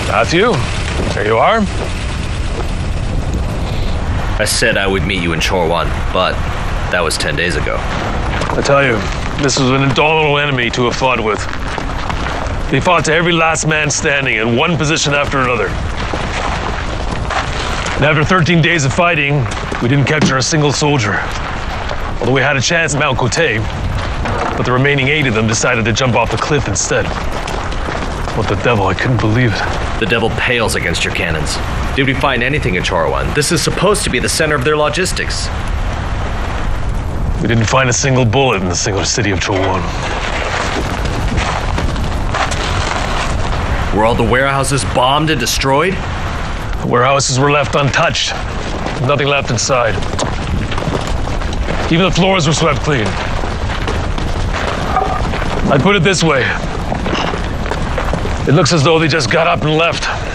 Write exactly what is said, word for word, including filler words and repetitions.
Matthew, there you are. I said I would meet you in Chorwan, but that was ten days ago. I tell you, this was an indomitable enemy to have fought with. They fought to every last man standing in one position after another. And after thirteen days of fighting, we didn't capture a single soldier. Although we had a chance at Mount Cote, but the remaining eight of them decided to jump off the cliff instead. What the devil, I couldn't believe it. The devil pales against your cannons. Did we find anything in Chorwan? This is supposed to be the center of their logistics. We didn't find a single bullet in the single city of Chorwan. Were all the warehouses bombed and destroyed? The warehouses were left untouched. Nothing left inside. Even the floors were swept clean. I'd put it this way. It looks as though they just got up and left.